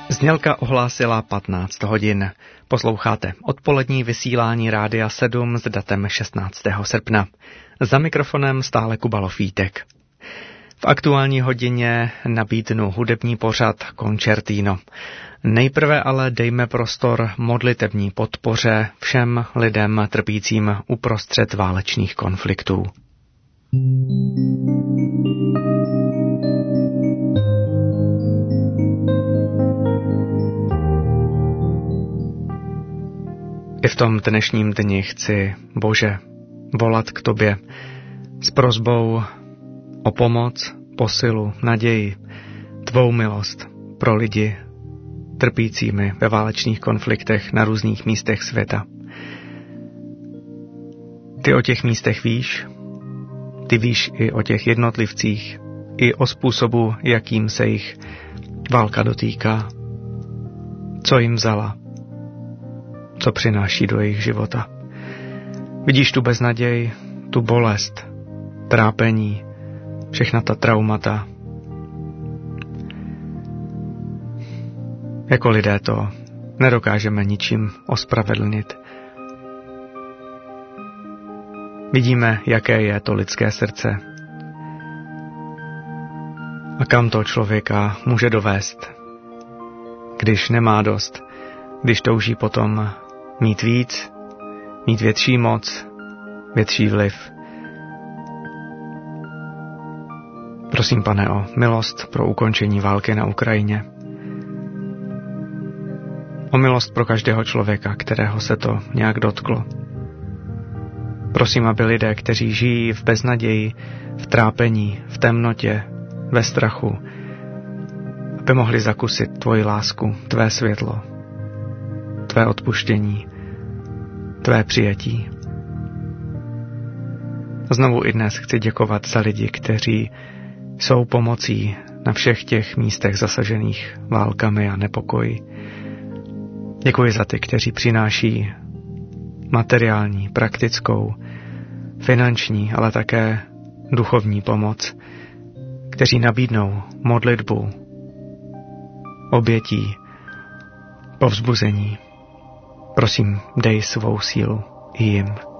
Znělka ohlásila 15 hodin. Posloucháte odpolední vysílání Rádia 7 s datem 16. srpna. Za mikrofonem stále Kuba Lofítek. V aktuální hodině nabídnu hudební pořad Concertino. Nejprve ale dejme prostor modlitební podpoře všem lidem trpícím uprostřed válečných konfliktů. I v tom dnešním dni chci, Bože, volat k tobě s prosbou o pomoc, posilu, naději, tvou milost pro lidi trpícími ve válečných konfliktech na různých místech světa. Ty o těch místech víš, ty víš i o těch jednotlivcích, i o způsobu, jakým se jich válka dotýká, co jim vzala, co přináší do jejich života. Vidíš tu beznaděj, tu bolest, trápení, všechna ta traumata. Jako lidé to nedokážeme ničím ospravedlnit. Vidíme, jaké je to lidské srdce a kam to člověka může dovést, když nemá dost, když touží potom mít víc, mít větší moc, větší vliv. Prosím, Pane, o milost pro ukončení války na Ukrajině. O milost pro každého člověka, kterého se to nějak dotklo. Prosím, aby lidé, kteří žijí v beznaději, v trápení, v temnotě, ve strachu, aby mohli zakusit tvoji lásku, tvé světlo, tvé odpuštění, tvé přijetí. Znovu i dnes chci děkovat za lidi, kteří jsou pomocí na všech těch místech zasažených válkami a nepokoji. Děkuji za ty, kteří přináší materiální, praktickou, finanční, ale také duchovní pomoc, kteří nabídnou modlitbu, obětí, povzbuzení. Prosím, dej svou sílu i jim.